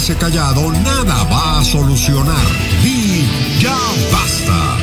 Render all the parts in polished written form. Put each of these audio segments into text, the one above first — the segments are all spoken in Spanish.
Ese callado nada va a solucionar. Y ya basta.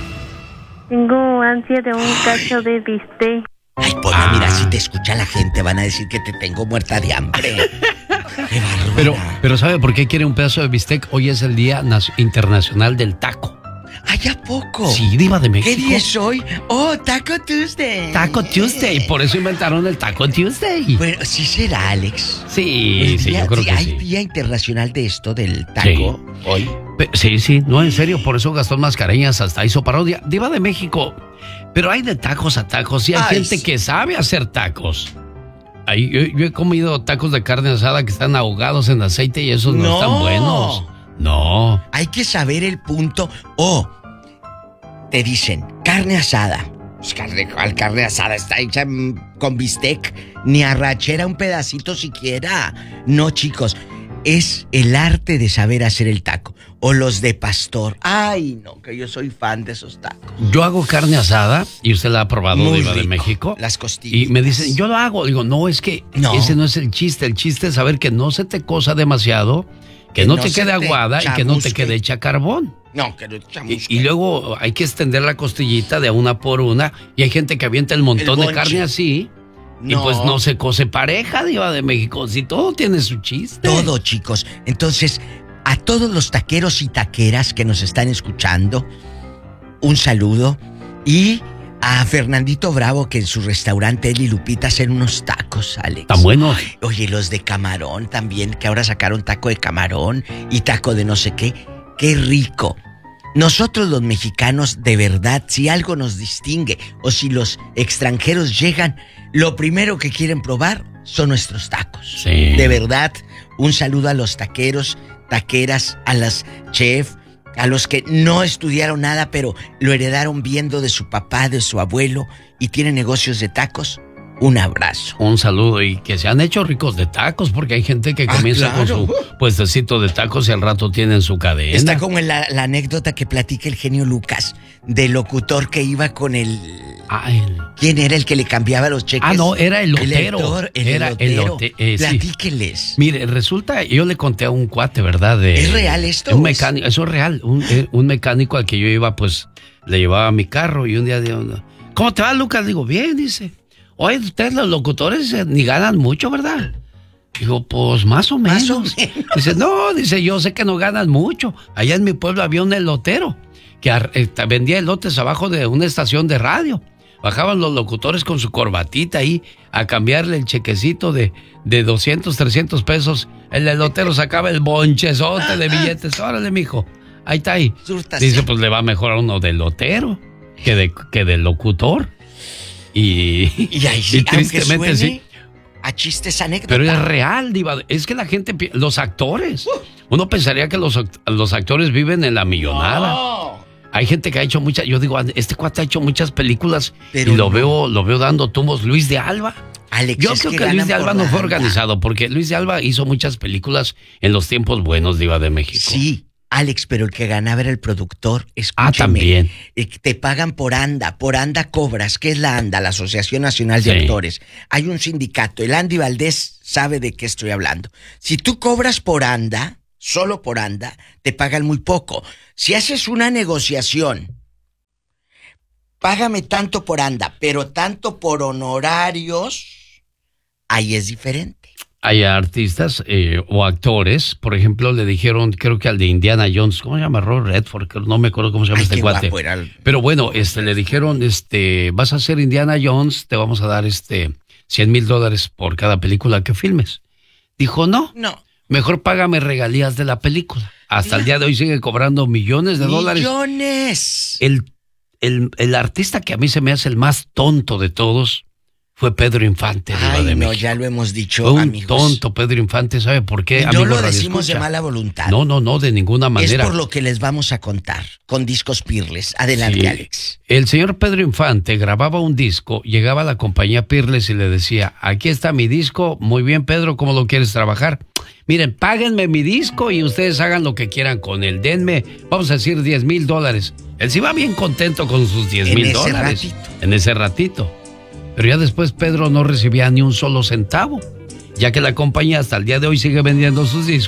Tengo ansia de un cacho de bistec. Ay, Pola, mira, si te escucha la gente van a decir que te tengo muerta de hambre. Qué bárbara. Pero ¿sabe por qué quiere un pedazo de bistec? Hoy es el Día Internacional del Taco. ¿Ay, a poco? Sí, Diva de México. ¿Qué día es hoy? Oh, Taco Tuesday. Taco Tuesday, por eso inventaron el Taco Tuesday. Bueno, sí será, Alex. Sí, yo creo que hay sí. ¿Hay Día Internacional de esto, del taco, hoy? Sí, no, en serio, por eso Gastón Mascareñas hasta hizo parodia. Diva de México, pero hay de tacos a tacos y hay gente que sabe hacer tacos. Yo he comido tacos de carne asada que están ahogados en aceite y esos no están buenos. No. Hay que saber el punto. Te dicen, carne asada. Pues carne asada está hecha con bistec, ni arrachera un pedacito siquiera. No, chicos, es el arte de saber hacer el taco. O los de pastor. Ay, no, que yo soy fan de esos tacos. Yo hago carne asada y usted la ha probado, Diva de México. Las costillas. Y me dicen, yo lo hago. Digo, no, es que ese no es el chiste. El chiste es saber que no se te cosa demasiado, que no te quede aguada y que no te quede hecha carbón. No, que no te chamusque. Y luego hay que extender la costillita de una por una. Y hay gente que avienta el montón de carne así. Y pues no se cose pareja, Diva de México. Si todo tiene su chiste. Todo, chicos. Entonces, a todos los taqueros y taqueras que nos están escuchando, un saludo. Y a Fernandito Bravo, que en su restaurante él y Lupita hacen unos tacos, Alex. Están buenos. Oye, los de camarón también, que ahora sacaron taco de camarón y taco de no sé qué. ¡Qué rico! Nosotros los mexicanos, de verdad, si algo nos distingue o si los extranjeros llegan, lo primero que quieren probar son nuestros tacos. Sí. De verdad, un saludo a los taqueros, taqueras, a las chefs, a los que no estudiaron nada, pero lo heredaron viendo de su papá, de su abuelo, y tienen negocios de tacos. Un abrazo. Un saludo y que se han hecho ricos de tacos, porque hay gente que comienza con su puestecito de tacos y al rato tienen su cadena. Está como en la anécdota que platica el genio Lucas, del locutor que iba con el... ¿Quién era el que le cambiaba los cheques? No, era el lotero. Era el lotero. Platíqueles. Sí. Mire, resulta, yo le conté a un cuate, ¿verdad? ¿Es real esto? Un mecánico, eso es real. Un mecánico al que yo iba, pues, le llevaba mi carro y un día dijo, ¿cómo te va, Lucas? Digo, bien, dice. Oye, ustedes los locutores ni ganan mucho, ¿verdad? Digo, pues más o menos. Dice, no, dice, yo sé que no ganan mucho. Allá en mi pueblo había un elotero que vendía elotes abajo de una estación de radio. Bajaban los locutores con su corbatita ahí a cambiarle el chequecito de 200, 300 pesos. El elotero sacaba el bonchezote de billetes. Órale, mijo, ahí está ahí. Dice, pues le va mejor a uno de elotero que de locutor. Y ahí sí, tristemente sí. A chistes anécdotas. Pero es real, Diva. Es que la gente, los actores. Uno pensaría que los actores viven en la millonada. No. Hay gente que ha hecho muchas. Yo digo, este cuate ha hecho muchas películas. Pero y lo veo dando tumbos. Luis de Alba. Alex, yo creo que Luis de Alba no fue organizado, porque Luis de Alba hizo muchas películas en los tiempos buenos, Diva de México. Sí. Alex, pero el que ganaba era el productor. Escúchame. También. Te pagan por ANDA cobras. ¿Qué es la ANDA? La Asociación Nacional de Actores. Hay un sindicato. El Andy Valdés sabe de qué estoy hablando. Si tú cobras por ANDA, solo por ANDA, te pagan muy poco. Si haces una negociación, págame tanto por ANDA, pero tanto por honorarios, ahí es diferente. Hay artistas o actores, por ejemplo, le dijeron, creo que al de Indiana Jones, ¿cómo se llama? Robert Redford, no me acuerdo cómo se llama este cuate. Pero bueno, le dijeron, vas a ser Indiana Jones, te vamos a dar $100,000 por cada película que filmes. Dijo, no, mejor págame regalías de la película. Hasta el día de hoy sigue cobrando millones de dólares. ¡Millones! El artista que a mí se me hace el más tonto de todos fue Pedro Infante. Ay, no, ya lo hemos dicho, fue un amigos. Tonto Pedro Infante, ¿sabe por qué? No lo decimos de mala voluntad. No, de ninguna manera. Es por lo que les vamos a contar con Discos Pirles. Adelante, sí. Alex. El señor Pedro Infante grababa un disco, llegaba a la compañía Pirles y le decía, aquí está mi disco, muy bien, Pedro, ¿cómo lo quieres trabajar? Miren, páguenme mi disco y ustedes hagan lo que quieran con él. Denme, vamos a decir, $10,000. Él sí va bien contento con sus $10,000. En ese ratito. Pero ya después Pedro no recibía ni un solo centavo, ya que la compañía hasta el día de hoy sigue vendiendo sus discos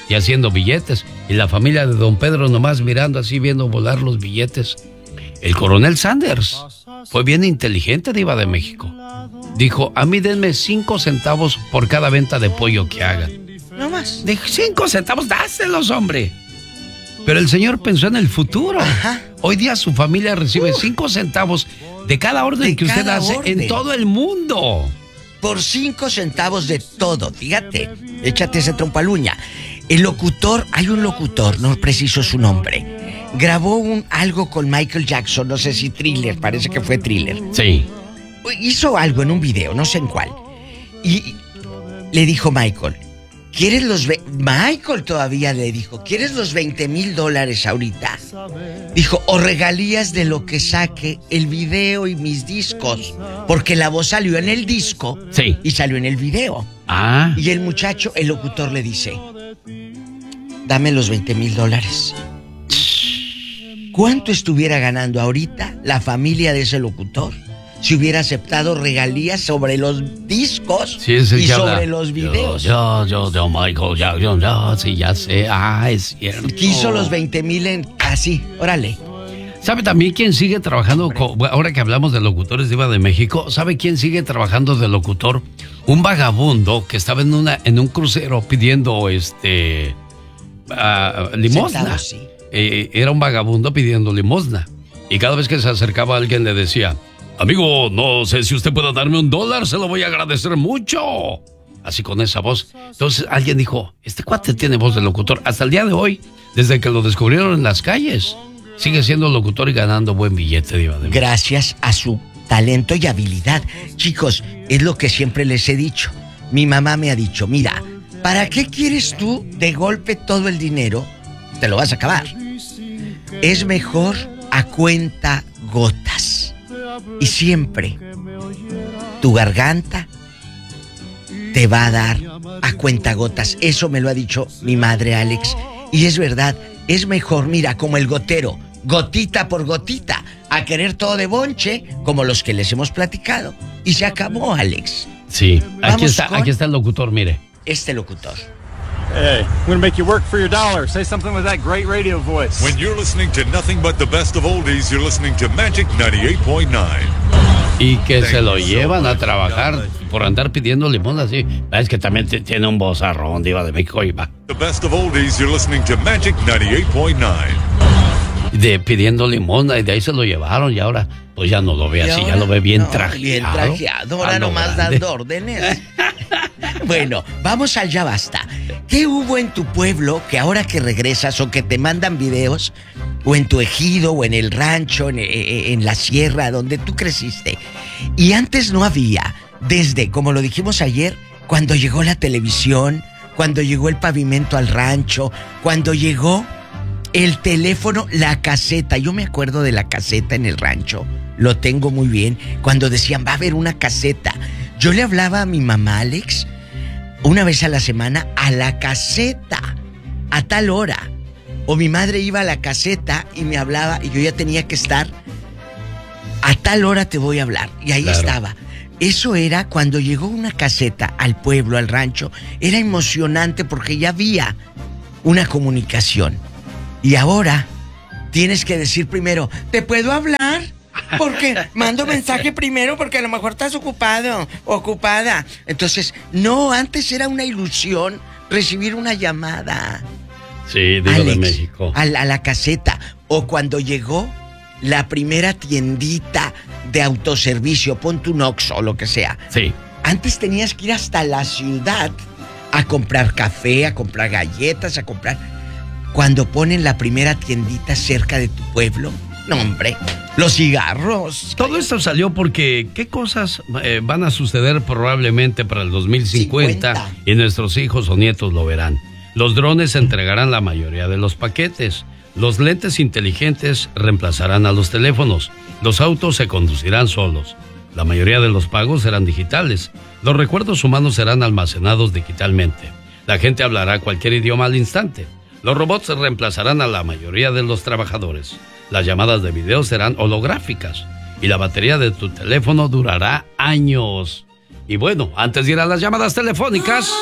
y haciendo billetes. Y la familia de don Pedro nomás mirando así, viendo volar los billetes. El coronel Sanders fue bien inteligente, Diva de México. Dijo, a mí denme 5 centavos por cada venta de pollo que hagan. No más. De 5 centavos, dáselos, hombre. Pero el señor pensó en el futuro. Ajá. Hoy día su familia recibe 5 centavos de cada orden que usted hace en todo el mundo. Por 5 centavos de todo, fíjate. Échate ese trompaluña. El locutor, hay un locutor, no preciso su nombre. Grabó algo con Michael Jackson, no sé si Thriller, parece que fue Thriller. Sí. Hizo algo en un video, no sé en cuál. Y le dijo Michael, ¿quieres Michael todavía le dijo, ¿quieres los $20,000 ahorita? Dijo, o regalías de lo que saque el video y mis discos. Porque la voz salió en el disco. Sí. Y salió en el video. Ah. Y el muchacho, el locutor le dice, dame los $20,000. ¿Cuánto estuviera ganando ahorita la familia de ese locutor si hubiera aceptado regalías sobre los discos sí, es el y que sobre habla. los videos? Yo, Michael Jackson, sí, ya sé. Ah, es cierto. Quiso los 20,000 en... Así, órale. ¿Sabe también quién sigue trabajando? Ahora que hablamos de locutores, Diva de México, ¿sabe quién sigue trabajando de locutor? Un vagabundo que estaba en un crucero pidiendo limosna. Sentado, sí. Era un vagabundo pidiendo limosna. Y cada vez que se acercaba alguien le decía, amigo, no sé si usted puede darme $1, se lo voy a agradecer mucho. Así con esa voz. Entonces alguien dijo, este cuate tiene voz de locutor. Hasta el día de hoy, desde que lo descubrieron en las calles, sigue siendo locutor y ganando buen billete, Diva de México. Gracias a su talento y habilidad. Chicos, es lo que siempre les he dicho. Mi mamá me ha dicho, mira, ¿para qué quieres tú de golpe todo el dinero? Te lo vas a acabar. Es mejor a cuenta gotas. Y siempre tu garganta te va a dar a cuenta gotas. Eso me lo ha dicho mi madre, Alex. Y es verdad, es mejor, mira, como el gotero, gotita por gotita, a querer todo de bonche, como los que les hemos platicado. Y se acabó, Alex. Sí, aquí está el locutor, mire. Este locutor. Hey, I'm gonna make you work for your dollar. Say something with that great radio voice. When you're listening to nothing but the best of oldies, you're listening to Magic 98.9. Y que se lo llevan a trabajar por andar pidiendo limón así. Es que también tiene un vozarrón, Diva de México, y va. The best of oldies, you're listening to Magic 98.9. Pidiendo limosna y de ahí se lo llevaron y ahora pues ya no lo ve así, ya lo ve bien trajeado. Bien trajeado, ahora nomás dando órdenes. Bueno, vamos al Ya Basta. ¿Qué hubo en tu pueblo que ahora que regresas o que te mandan videos, o en tu ejido, o en el rancho, en la sierra, donde tú creciste? Y antes no había, desde, como lo dijimos ayer, cuando llegó la televisión, cuando llegó el pavimento al rancho, cuando llegó el teléfono, la caseta. Yo me acuerdo de la caseta en el rancho, lo tengo muy bien, cuando decían, va a haber una caseta. Yo le hablaba a mi mamá, Alex, una vez a la semana, a la caseta, a tal hora. O mi madre iba a la caseta y me hablaba y yo ya tenía que estar, a tal hora te voy a hablar. Y ahí estaba. Eso era cuando llegó una caseta al pueblo, al rancho. Era emocionante porque ya había una comunicación. Y ahora tienes que decir primero, ¿te puedo hablar? Porque mando mensaje primero porque a lo mejor estás ocupado, ocupada. Entonces, no, antes era una ilusión recibir una llamada. Sí, Diva de México. A la caseta. O cuando llegó la primera tiendita de autoservicio, ponte un Oxxo o lo que sea. Sí. Antes tenías que ir hasta la ciudad a comprar café, a comprar galletas, a comprar... Cuando ponen la primera tiendita cerca de tu pueblo, no, hombre, los cigarros. Todo esto salió porque ¿qué cosas van a suceder probablemente para el 2050 y nuestros hijos o nietos lo verán? Los drones entregarán la mayoría de los paquetes. Los lentes inteligentes reemplazarán a los teléfonos. Los autos se conducirán solos. La mayoría de los pagos serán digitales. Los recuerdos humanos serán almacenados digitalmente. La gente hablará cualquier idioma al instante. Los robots reemplazarán a la mayoría de los trabajadores. Las llamadas de video serán holográficas. Y la batería de tu teléfono durará años. Y bueno, antes de ir a las llamadas telefónicas,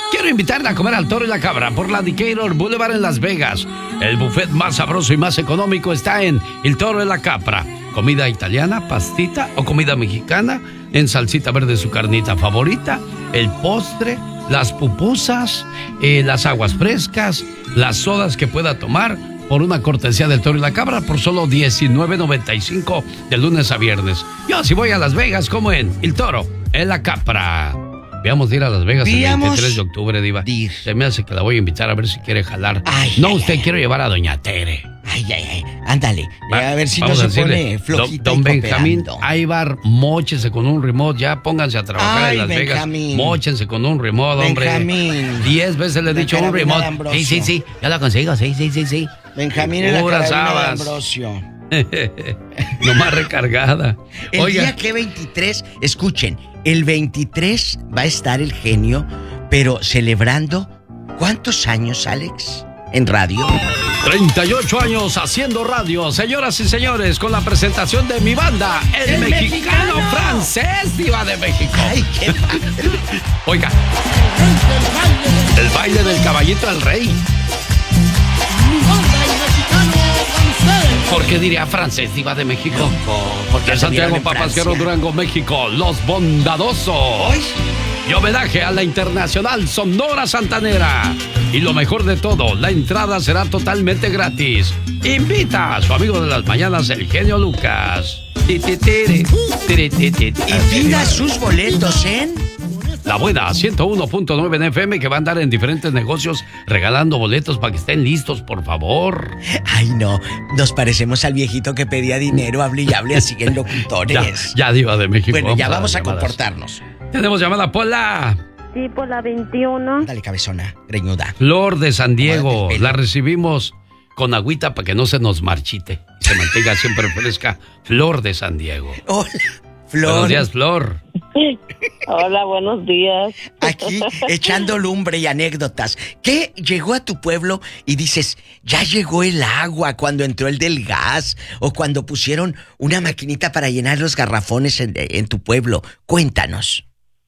Quiero invitarle a comer al Toro y la Cabra por la Decatur Boulevard en Las Vegas. El buffet más sabroso y más económico está en El Toro y la Cabra. Comida italiana, pastita o comida mexicana en salsita verde, su carnita favorita, el postre, las pupusas, las aguas frescas, las sodas que pueda tomar por una cortesía del Toro y la Cabra por solo $19.95 de lunes a viernes. Yo si voy a Las Vegas como en El Toro y la Cabra. Veamos de ir a Las Vegas el 23 de octubre, Diva. Se me hace que la voy a invitar a ver si quiere jalar. Quiero llevar a Doña Tere. Ándale. A ver si no se pone flojita. Don Benjamín Aybar, móchense con un remote. Ya pónganse a trabajar en Las Vegas. Móchense con un remote, hombre. Benjamín. 10 veces le he dicho un remote. Sí. Ya lo consigo. Sí. Benjamín en la carabina de Ambrosio. Nomás recargada. El día que 23, escuchen, el 23 va a estar el genio, pero celebrando, ¿cuántos años, Alex, en radio? 38 años haciendo radio, señoras y señores, con la presentación de mi banda, el mexicano francés, Diva de México. ¡Ay, qué padre! Oiga, el baile del caballito al rey. ¿Por qué diría francés, Diva de México? Porque de Santiago, Papasquero, Durango, México, Los Bondadosos. Y homenaje a la internacional Sonora Santanera. Y lo mejor de todo, la entrada será totalmente gratis. Invita a su amigo de las mañanas, el genio Lucas. Y pida sus boletos en La Buena 101.9 en FM, que va a andar en diferentes negocios regalando boletos para que estén listos, por favor. Ay, no, nos parecemos al viejito que pedía dinero, hable y hable así en locutores. Ya Diva de México. Bueno, ya vamos a comportarnos. Tenemos llamada, Pola. Sí, por la 21. Dale, cabezona, greñuda. Flor de San Diego, la recibimos con agüita para que no se nos marchite y se mantenga siempre fresca. Flor de San Diego. Hola, Flor. Buenos días, Flor. Hola, buenos días. Aquí echando lumbre y anécdotas. ¿Qué llegó a tu pueblo y dices, ya llegó el agua cuando entró el del gas o cuando pusieron una maquinita para llenar los garrafones en tu pueblo? Cuéntanos.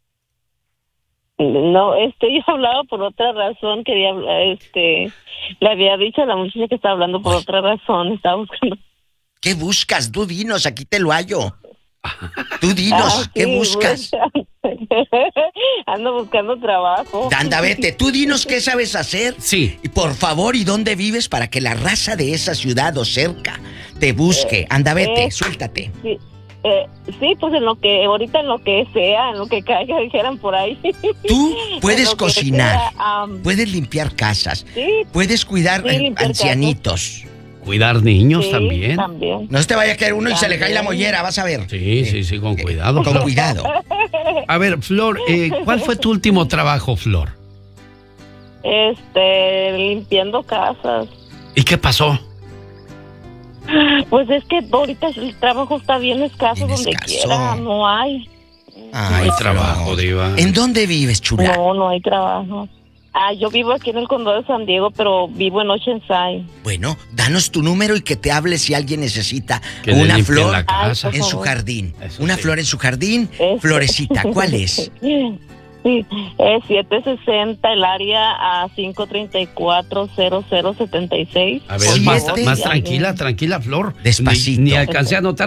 No, yo hablaba por otra razón, quería hablar, le había dicho a la muchacha que estaba hablando por otra razón, estaba buscando. ¿Qué buscas? Tú dinos, aquí te lo hallo. Tú dinos, ¿qué buscas? Ando buscando trabajo. Anda, vete, tú dinos qué sabes hacer. Sí. Y por favor, ¿y dónde vives para que la raza de esa ciudad o cerca te busque? Anda, vete, suéltate. Sí. Sí, pues ahorita en lo que sea, en lo que caiga, dijeran por ahí. Tú puedes cocinar, puedes limpiar casas, sí, puedes cuidar limpiar ancianitos. Cuidar niños sí, también. No se te vaya a caer uno y se le cae la mollera, vas a ver. Sí, con cuidado. Con cuidado. A ver, Flor, ¿cuál fue tu último trabajo, Flor? Limpiando casas. ¿Y qué pasó? Pues es que ahorita el trabajo está bien escaso donde quiera, no hay. Ay, no hay trabajo, Diva. ¿En dónde vives, chula? No hay trabajo. Yo vivo aquí en el condado de San Diego, pero vivo en Oceanside. Bueno, danos tu número y que te hable si alguien necesita que una flor la casa. en su jardín. Eso una sí. Flor en su jardín, florecita. ¿Cuál es? Sí, es 760 el área a 534-0076. A ver, más tranquila, Flor. Despacito. Ni alcancé a anotar